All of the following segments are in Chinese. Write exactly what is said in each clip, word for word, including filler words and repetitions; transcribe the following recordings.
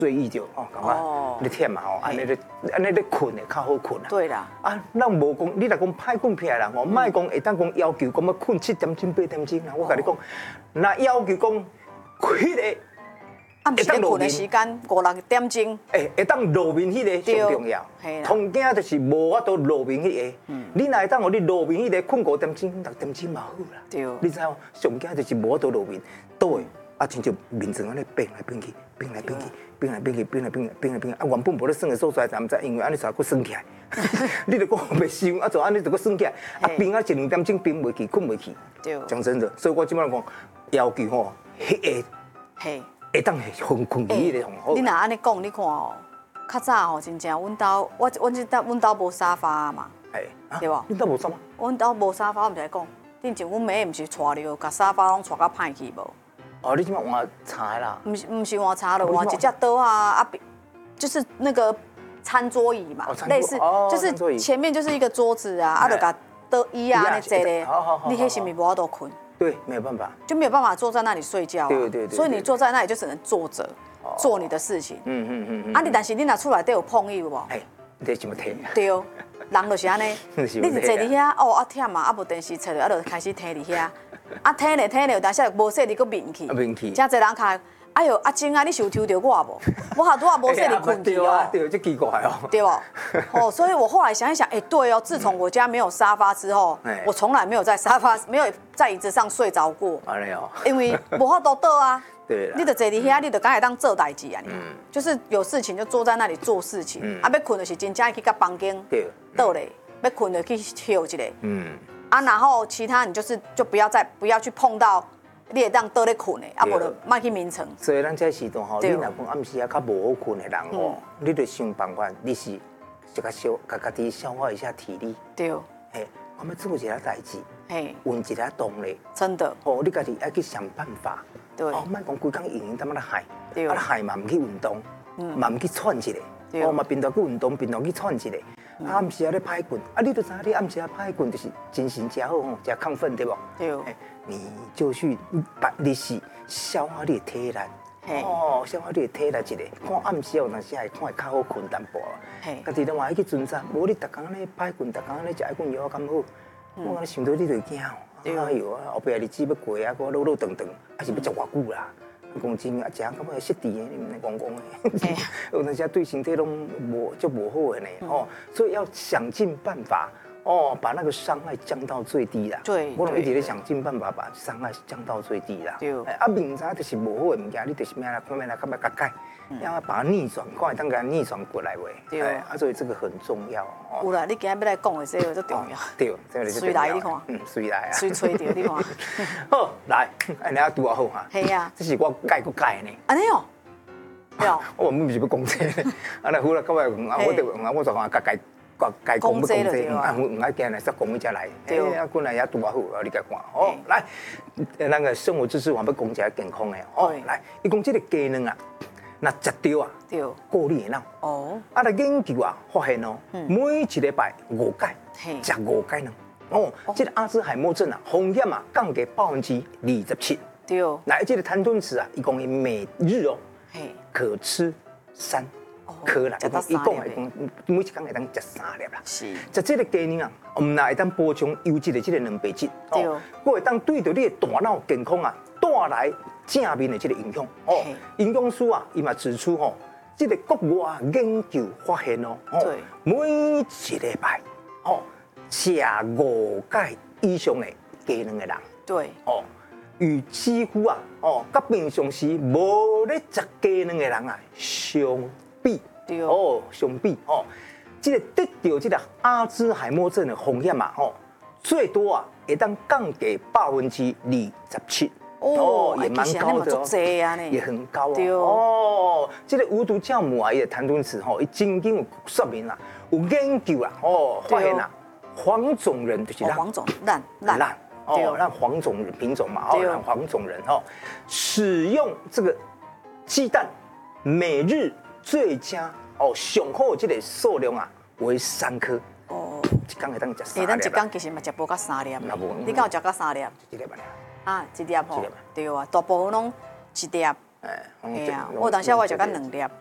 睡意就哦，感觉你忝嘛吼，安尼咧安尼咧困的较好困啊。 对啦。 啊，咱无讲，你若讲歹困起来啦，吼，莫讲会当讲要求讲要困七点钟八点钟啦。我甲你讲，那要求讲迄个。 啊，毋是咧困的时间五六点钟。 诶，会当路面迄个上重要。通惊就是无法度路面迄个。你若会当互你路面迄个困五点钟、六点钟嘛好啦。对。你知影？上惊就是无法度路面，倒的啊，亲像面层安尼变来变去，变来变去，变来变去，变来变去，变来变去。啊，原本无咧算的所在，但毋知因为安尼才佫算起来。你著讲袂想，啊，就安尼就佫算起来。啊，变啊一两点钟变袂去，困袂去。对。讲真的，所以我即摆讲要求吼，迄个。嘿。会当系困困起咧， 你若安尼讲，你看哦，较早吼，真正阮兜，我阮即搭阮兜无沙发嘛，对无？ 阮兜无沙发？ 阮兜无沙发，我毋是讲，顶前阮妹毋是带了，甲沙发拢带甲歹去无？ 哦，你即摆换茶啦？ 毋是毋是换茶了，换一只桌啊啊，就是那个餐桌椅嘛，类似，就是前面就是一个桌子啊，啊，就甲桌椅啊安尼坐咧，你迄是毋是无法度困？ 对，没有办法， 就没有办法坐在那里睡觉、啊。 对对对。 所以你坐在那里就只能坐着，做你的事情。嗯嗯嗯嗯。啊，你但是你拿出来都有碰有无？哎， 你怎么听？ 对，人就是安尼。你是坐伫遐，哦啊忝啊，啊无电视插着，啊就开始听伫遐，啊听咧听咧，但是无说你个面去。面去。真侪人开。哎呦，阿晶啊，你是有抽到我无？我好多啊，无说你困去哦。对，这奇怪哦。 对哦。哦，所以我后来想一想，哎，对哦，自从我家没有沙发之后，我从来没有在沙发、没有在椅子上睡着过。安尼哦。因为无法度倒啊。对啦。你就坐伫遐，你就敢会当做代志啊？嗯。就是有事情就坐在那里做事情，啊，要困就是真正去到房间倒咧，要困就去休一下。嗯。啊，然后其他你就是就不要再不要去碰到。你会当倒咧困的，啊无就莫去眠床。 所以咱这时段吼，你若讲暗时啊较无好困的人吼，你得想办法，你是就甲消，甲家己消化一下体力。对。嘿，我们做一下代志，嘿，运一下动力。真的。哦，你家己要去想办法。对。哦，莫讲规工闲闲，他妈的害，啊害嘛唔去运动，嘛唔去喘一下。哦嘛，平常去运动，平常去喘一下。啊，暗时啊咧歹困，啊你都知你暗时啊歹困，就是精神真好吼，真亢奋对不？对。你就去把你是消化你的体力，哦，消化你的体力一个，看暗时哦，若是会看会较好困淡薄。嘿，家己都嘛爱去遵守，无你逐工安尼歹困，逐工安尼食爱困药咁好，我安尼想到你就会惊哦。哎呦啊，后壁日子要过啊，我老老长长，还是要食偌久啦？讲真啊，食到尾失智的，你唔能讲讲的，有阵时对身体拢无就无好的呢。哦，所以要想尽办法。哦，把那个伤害降到最低啦。对，我拢一直咧想尽办法把伤害降到最低啦。对，啊，明早就是无好的物件，你就是咩啦，看咩啦，看咩改改，要把它逆转，看会当给它逆转过来喂。对，啊，所以这个很重要。 有啦，你今日要来讲的这个最重要。对， 这个随来你看， 嗯，随来啊， 随吹到你看。 好，来，安尼啊拄啊好哈。系啊，这是我改过改呢。 安尼哦，对哦。 我唔是要讲这个，啊，那好啦，各位，啊，我得，啊，我就讲改改。该讲要讲这，啊，唔唔爱惊来，再讲伊才来。对，啊，过来也拄啊好，啊，你甲看。哦，来，那个生活知识我要讲一下健康的。哦，来，伊讲这个鸡卵啊，那食掉啊，对，过滤脑。哦，啊，来研究啊，发现哦，每一礼拜五解，食五解卵。哦，这个阿兹海默症啊，风险啊降低百分之二十七。对，来，这个碳顿池啊，伊讲伊每日哦，可吃三。颗啦，伊讲会讲，每一工会当食三粒啦。是，食这个鸡卵啊，唔那会当补充优质的这个蛋白质，哦，我会当对着你的大脑健康啊带来正面的这个影响。哦，营养师啊，伊嘛指出吼，这个国外研究发现哦，哦，每一礼拜哦食五解以上的鸡卵的人，对，哦，与几乎啊，哦，甲平常时无咧食鸡卵的人啊相比。哦，相比哦，这个得到这个阿兹海默症的风险嘛，哦，最多啊，会当降低百分之二十七。哦，也蛮高的哦，也很高哦。哦，这个无毒酵母啊，伊的碳顿池吼，伊曾经有说明啦，有研究啊，哦，发现啊，黄种人就是咱黄种烂烂哦，让黄种人品种嘛，哦，让黄种人哦，使用这个鸡蛋每日。最佳哦，上好这个数量啊为三颗哦，一天会当食三粒。 咱一天其实嘛食无到三粒，你敢有食到三粒？ 一粒吧。 啊，一粒吼，对啊，大部分拢一粒。哎，哎呀，我当时我食到两粒。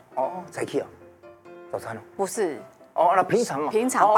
哦，才去哦，早餐哦。 不是。 哦，那平常哦。 平常